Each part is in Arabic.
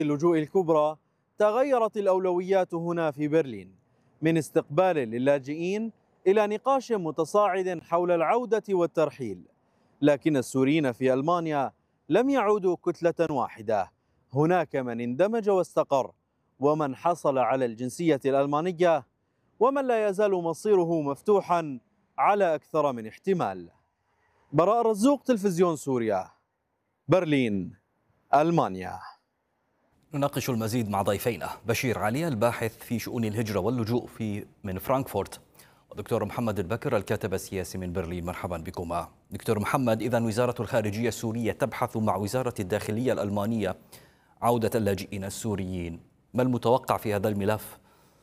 اللجوء الكبرى تغيرت الأولويات هنا في برلين، من استقبال للاجئين إلى نقاش متصاعد حول العودة والترحيل. لكن السوريين في ألمانيا لم يعودوا كتلة واحدة، هناك من اندمج واستقر، ومن حصل على الجنسية الألمانية، ومن لا يزال مصيره مفتوحا على أكثر من احتمال. براء رزوق، تلفزيون سوريا، برلين، ألمانيا. نناقش المزيد مع ضيفينا بشير علي الباحث في شؤون الهجرة واللجوء من فرانكفورت، ودكتور محمد البكر الكاتب السياسي من برلين. مرحبا بكما دكتور محمد. إذن وزارة الخارجية السورية تبحث مع وزارة الداخلية الألمانية عودة اللاجئين السوريين، ما المتوقع في هذا الملف؟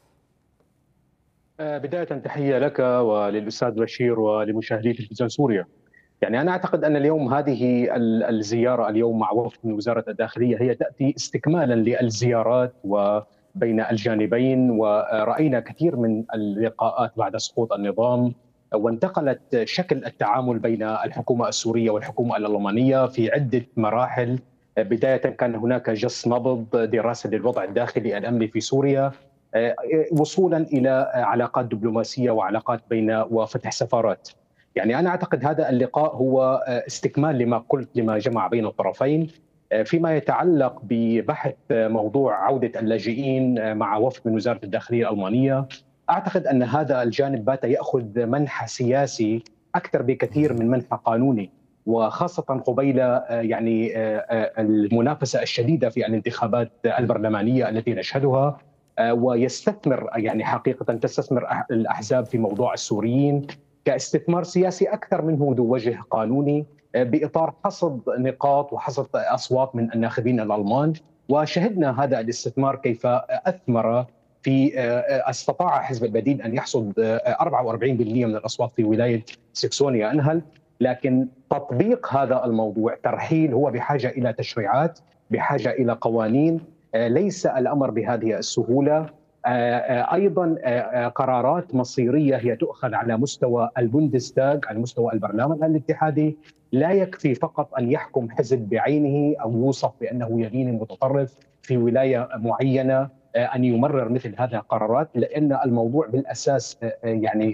بداية تحية لك وللأستاذ بشير ولمشاهدي تلفزيون سوريا. يعني أنا أعتقد أن اليوم هذه الزيارة اليوم مع وفد من وزارة الداخلية هي تأتي استكمالا للزيارات وبين الجانبين، ورأينا كثير من اللقاءات بعد سقوط النظام، وانتقلت شكل التعامل بين الحكومة السورية والحكومة الألمانية في عدة مراحل. بداية كان هناك جس نبض، دراسة للوضع الداخلي الأمني في سوريا، وصولا إلى علاقات دبلوماسية وعلاقات وفتح سفارات. يعني أنا أعتقد هذا اللقاء هو استكمال لما قلت، لما جمع بين الطرفين فيما يتعلق ببحث موضوع عودة اللاجئين مع وفد من وزارة الداخلية الألمانية. أعتقد أن هذا الجانب بات يأخذ منحى سياسي أكثر بكثير من منحى قانوني، وخاصة قبيل يعني المنافسة الشديدة في الانتخابات البرلمانية التي نشهدها، ويستثمر يعني حقيقة تستثمر الأحزاب في موضوع السوريين كاستثمار سياسي أكثر منه ذو وجه قانوني، بإطار حصد نقاط وحصد أصوات من الناخبين الألمان. وشهدنا هذا الاستثمار كيف أثمر في استطاع حزب البديل أن يحصد 44% من الأصوات في ولاية سكسونيا أنهل. لكن تطبيق هذا الموضوع ترحيل هو بحاجة إلى تشريعات، بحاجة إلى قوانين، ليس الأمر بهذه السهولة. أيضا قرارات مصيرية هي تؤخذ على مستوى البوندستاغ، على مستوى البرلمان الاتحادي. لا يكفي فقط أن يحكم حزب بعينه أو يوصف بأنه يميني متطرف في ولاية معينة أن يمرر مثل هذه القرارات، لأن الموضوع بالأساس يعني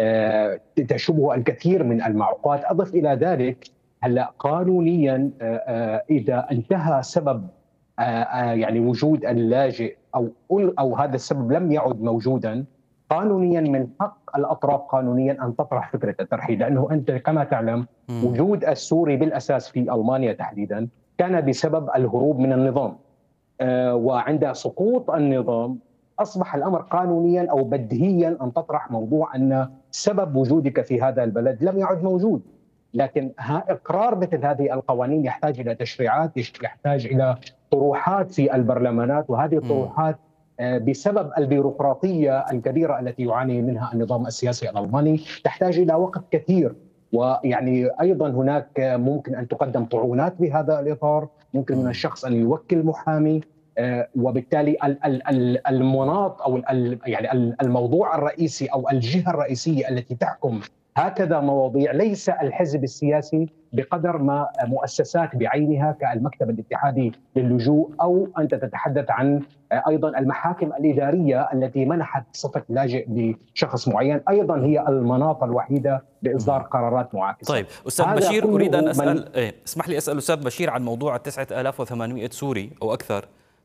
تشبه الكثير من المعوقات. أضف إلى ذلك هلا قانونيا إذا انتهى سبب يعني وجود اللاجئ أو هذا السبب لم يعد موجودا قانونيا، من حق الأطراف قانونيا أن تطرح فكرة الترحيل، لأنه أنت كما تعلم وجود السوري بالأساس في ألمانيا تحديدا كان بسبب الهروب من النظام، وعند سقوط النظام أصبح الأمر قانونيا أو بديهيا أن تطرح موضوع أن سبب وجودك في هذا البلد لم يعد موجود. لكن إقرار مثل هذه القوانين يحتاج إلى تشريعات، يحتاج إلى طروحات في البرلمانات، وهذه الطروحات بسبب البيروقراطية الكبيرة التي يعاني منها النظام السياسي الألماني تحتاج إلى وقت كثير. ويعني أيضا هناك ممكن أن تقدم طعونات بهذا الإطار، ممكن من الشخص أن يوكل محامي، وبالتالي المناط أو يعني الموضوع الرئيسي أو الجهة الرئيسية التي تحكم هكذا مواضيع ليس الحزب السياسي بقدر ما مؤسسات بعينها كالمكتب الاتحادي للجوء، أو أنت تتحدث عن أيضا المحاكم الإدارية التي منحت صفة لاجئ لشخص معين، أيضا هي المناط الوحيدة لإصدار قرارات معاكسة. طيب أستاذ بشير، أريد أن أسأل اسمح لي أسأل أستاذ بشير عن موضوع 9800 سوري أو أكثر،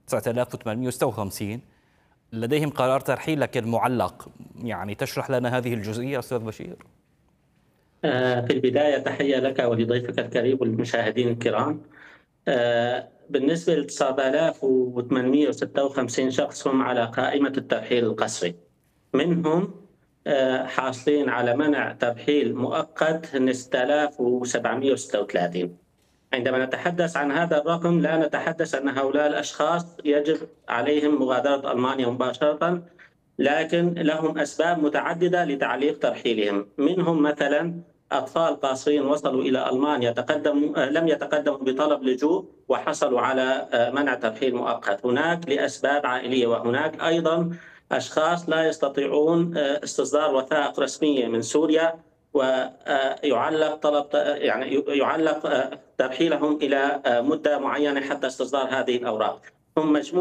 9856 لديهم قرار ترحيل لكن معلق، يعني تشرح لنا هذه الجزئية أستاذ بشير؟ في البداية تحية لك ولضيفك الكريم والمشاهدين الكرام. بالنسبة ل 9856 شخص هم على قائمة الترحيل القسري، منهم حاصلين على منع ترحيل مؤقت 6736. عندما نتحدث عن هذا الرقم لا نتحدث أن هؤلاء الأشخاص يجب عليهم مغادرة ألمانيا مباشرة، لكن لهم أسباب متعددة لتعليق ترحيلهم. منهم مثلا أطفال قاصرين وصلوا إلى ألمانيا لم يتقدموا بطلب لجوء وحصلوا على منع ترحيل مؤقت، هناك لأسباب عائلية. وهناك أيضا أشخاص لا يستطيعون استصدار وثائق رسمية من سوريا ويعلق يعلق ترحيلهم إلى مدة معينة حتى استصدار هذه الأوراق. هم مجموعة